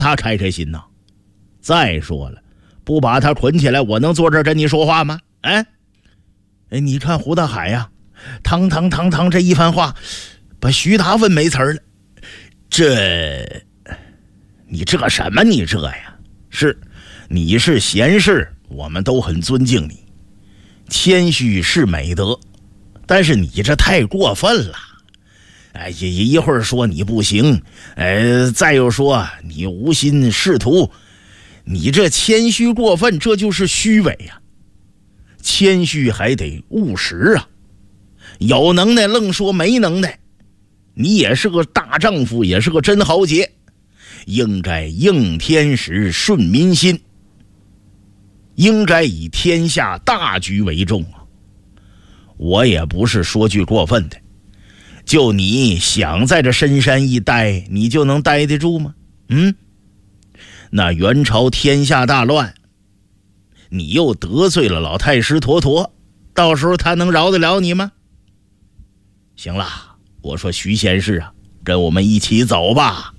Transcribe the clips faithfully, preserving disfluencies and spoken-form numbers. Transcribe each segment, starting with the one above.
他开开心呐。再说了，不把他捆起来，我能坐这儿跟你说话吗？哎，哎，你看胡大海呀、啊，堂堂堂堂这一番话，把徐达问没词儿了。这，你这什么？你这呀？是，你是贤士，我们都很尊敬你。谦虚是美德，但是你这太过分了。哎，一一会儿说你不行，哎，再又说你无心仕途，你这谦虚过分，这就是虚伪呀、啊。谦虚还得务实啊，有能耐愣说没能耐。你也是个大丈夫，也是个真豪杰，应该应天时顺民心，应该以天下大局为重啊。我也不是说句过分的，就你想在这深山一待，你就能待得住吗？嗯，那元朝天下大乱，你又得罪了老太师陀陀，到时候他能饶得了你吗？行了，我说徐贤士啊，跟我们一起走吧。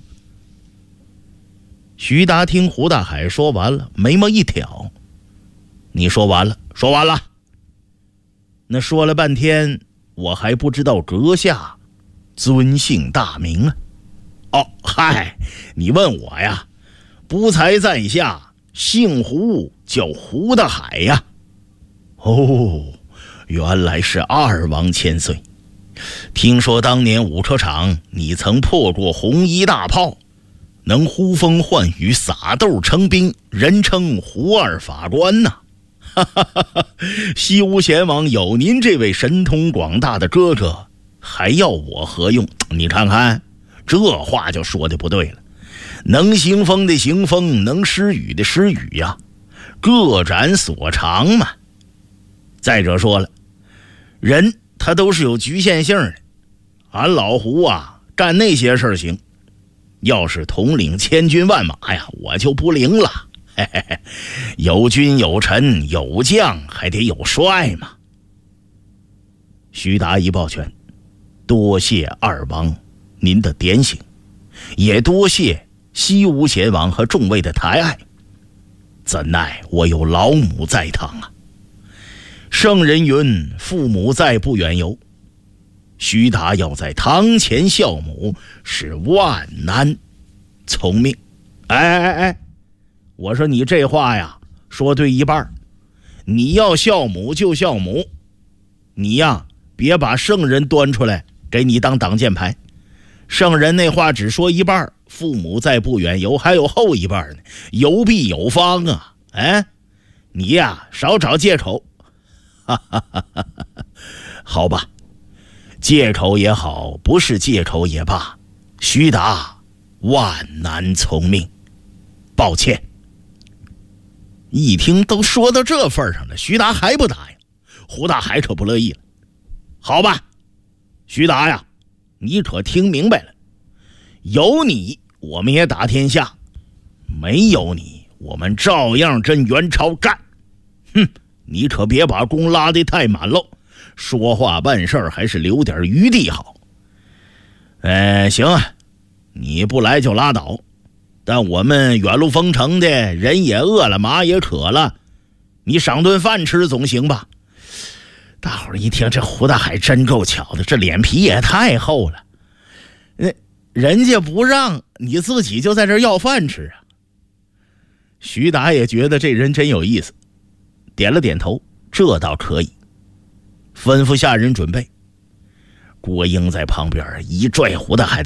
徐达听胡大海说完了，眉毛一挑，你说完了？说完了。那说了半天，我还不知道阁下尊姓大名啊？哦，嗨，你问我呀？不才在下姓胡，叫胡大海呀。哦，原来是二王千岁。听说当年武车场你曾破过红衣大炮，能呼风唤雨，撒豆成兵，人称胡二法官呐、啊。哈哈哈哈，西吴贤王有您这位神通广大的哥哥，还要我何用？你看看，这话就说的不对了。能行风的行风，能施雨的施雨呀、啊，各展所长嘛。再者说了，人他都是有局限性的，俺老胡啊，干那些事儿行，要是统领千军万马呀，我就不灵了。嘿嘿嘿，有君有臣有将，还得有帅嘛。徐达一抱拳，多谢二王您的点醒，也多谢西吴贤王和众位的抬爱，怎奈我有老母在堂啊。圣人云，父母在不远游，徐达要在堂前孝母，是万难从命。哎哎哎，我说你这话呀，说对一半。你要孝母就孝母，你呀别把圣人端出来给你当挡箭牌。圣人那话只说一半，父母在不远游还有后一半呢，游必有方啊。哎，你呀少找借口。哈哈哈哈哈，好吧，借口也好，不是借口也罢，徐达万难从命，抱歉。一听都说到这份上了，徐达还不答应，胡大海可不乐意了。好吧，徐达呀，你可听明白了，有你我们也打天下，没有你我们照样跟元朝干。哼，你可别把弓拉得太满喽，说话办事还是留点余地好。呃，行啊，你不来就拉倒，但我们远路封城的人也饿了，马也渴了，你赏顿饭吃总行吧？大伙儿一听，这胡大海真够巧的，这脸皮也太厚了。人人家不让，你自己就在这要饭吃啊。徐达也觉得这人真有意思，点了点头，这倒可以。吩咐下人准备。郭英在旁边一拽胡大海